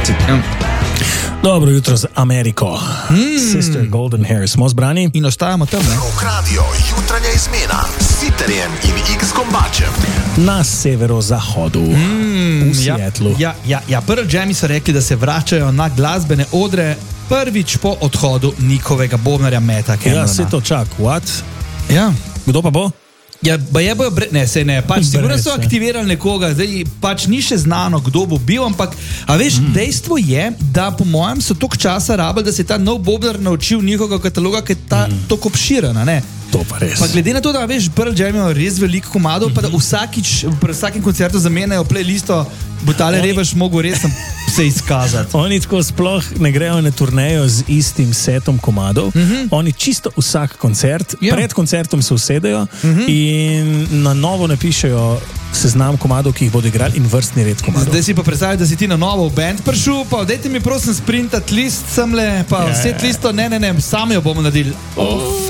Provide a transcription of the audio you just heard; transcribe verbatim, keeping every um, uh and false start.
Dobro jutro z Ameriko. Mm. Sister Golden Hair, smo zbrani in ostajamo tam. Rock Radio, jutranja izmena s Sitterjem in X Gombačem. Na severozahodu, mm, v Seattlu. Ja, ja, ja, Pearl Jami so rekli, da se vračajo na glasbene odre prvič po odhodu njihovega bobnarja Meta Camerona. Ja, se to čak, what? Ja. Kdo pa bo? Ja, ba je bojo, bre... ne, se ne, pač sigurno so aktivirali nekoga, zdaj pač ni še znano, kdo bo bil, ampak, a veš, mm. dejstvo je, da po mojem so toliko časa rabili, da se je ta nov bobnar naučil njihovega kataloga, ker je ta mm. toliko obširana, ne? To pa res. Pa glede na to, da veš, Pearl Jam imajo res veliko komadov, mm-hmm. pa da vsakič, pri vsakem koncertu zamenjajo playlisto, bo tale Oni... revež mogel res se izkazati. Oni tako sploh ne grejo na turnejo z istim setom komadov, mm-hmm. oni čisto vsak koncert, ja. pred koncertom se usedejo mm-hmm. in na novo napišejo seznam komadov, ki jih bodo igrali in vrstni red komadov. Zdaj si pa predstavljaj, da si ti na novo v band prišel, pa dajte mi prosim sprintat list semle, pa yeah. set listo, ne, ne, ne, sami jo bomo naredili. Oh,